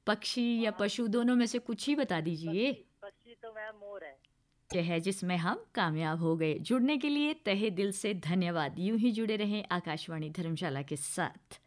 पक्षी या पशु दोनों में से कुछ ही बता दीजिए। पक्षी तो मैम मोर है। ये है जिसमें हम कामयाब हो गए। जुड़ने के लिए तहे दिल से धन्यवाद। यूं ही जुड़े रहें आकाशवाणी धर्मशाला के साथ।